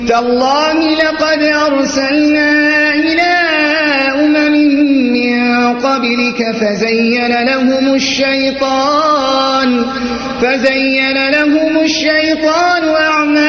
تالله لقد أرسلنا إلى أمم من قبلك فزين لهم الشيطان أعمالهم